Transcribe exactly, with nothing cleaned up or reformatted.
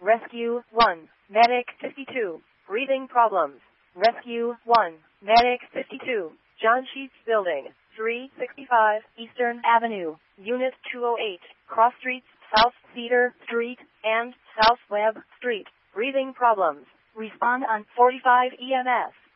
Rescue one. Medic fifty-two. Breathing problems. Rescue one. Medic fifty-two. John Sheets Building, three sixty-five Eastern Avenue, Unit two oh eight, Cross Streets, South Cedar Street, and South Webb Street. Breathing problems. Respond on forty-five E M S.